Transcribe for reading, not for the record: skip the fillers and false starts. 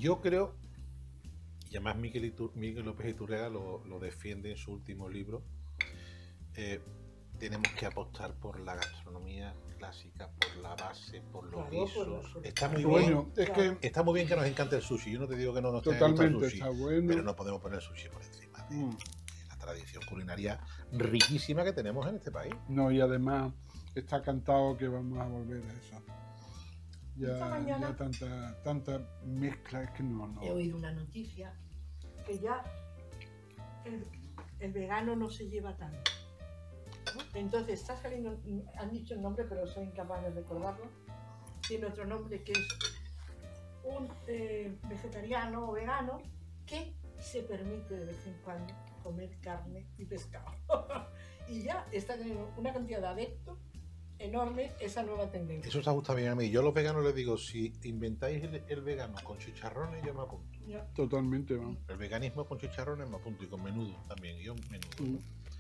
Yo creo, y además Miguel López Iturriaga lo defiende en su último libro, tenemos que apostar por la gastronomía clásica, por la base, por los guisos. Está muy bien. Está muy bien que nos encante el sushi. Yo no te digo que no nos tenga que gustar el sushi, está bueno. pero no podemos poner el sushi por encima de la tradición culinaria riquísima que tenemos en este país. No, y además está cantado que vamos a volver a eso. Ya tanta mezcla es que no. He oído una noticia que ya el vegano no se lleva tanto. Entonces está saliendo, han dicho el nombre, pero soy incapaz de recordarlo. Tiene otro nombre que es un vegetariano o vegano que se permite de vez en cuando comer carne y pescado. Y ya está teniendo una cantidad de adeptos enorme esa nueva tendencia. Eso os gusta bien a mí. Yo a los veganos les digo, si inventáis el vegano con chicharrones, yo me apunto. Ya. Totalmente, ¿no? El veganismo con chicharrones me apunto, y con menudo también. Yo menudo.